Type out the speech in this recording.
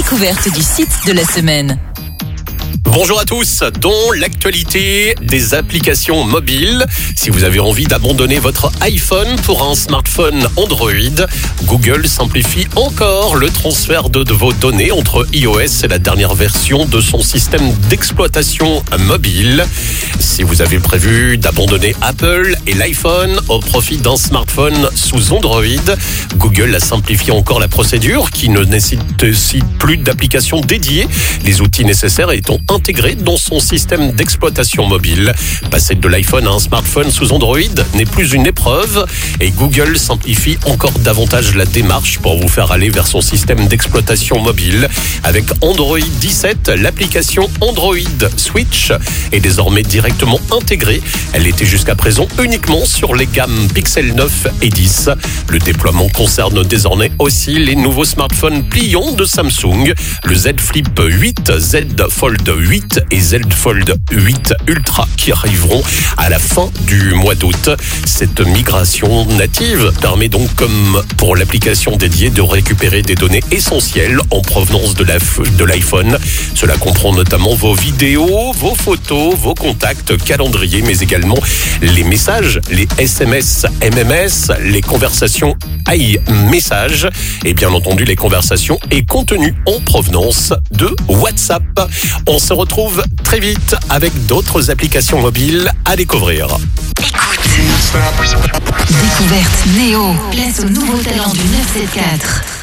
découverte du site de la semaine. Bonjour à tous, dans l'actualité des applications mobiles. Si vous avez envie d'abandonner votre iPhone pour un smartphone Android, Google simplifie encore le transfert de vos données entre iOS et la dernière version de son système d'exploitation mobile. Si vous avez prévu d'abandonner Apple et l'iPhone au profit d'un smartphone sous Android, Google a simplifié encore la procédure qui ne nécessite plus d'applications dédiées, les outils nécessaires étant intégré dans son système d'exploitation mobile. Passer de l'iPhone à un smartphone sous Android n'est plus une épreuve et Google simplifie encore davantage la démarche pour vous faire aller vers son système d'exploitation mobile. Avec Android 17, l'application Android Switch est désormais directement intégrée. Elle était jusqu'à présent uniquement sur les gammes Pixel 9 et 10. Le déploiement concerne désormais aussi les nouveaux smartphones pliants de Samsung, le Z Flip 8, Z Fold 8 et Z Fold 8 Ultra qui arriveront à la fin du mois d'août. Cette migration native permet donc, comme pour l'application dédiée, de récupérer des données essentielles en provenance de l'iPhone. Cela comprend notamment vos vidéos, vos photos, vos contacts, calendrier, mais également les messages, les SMS, MMS, les conversations iMessage et bien entendu les conversations et contenus en provenance de WhatsApp. On se retrouve très vite avec d'autres applications mobiles à découvrir. Écoute. Découverte Néo. Place au nouveau talent du 974.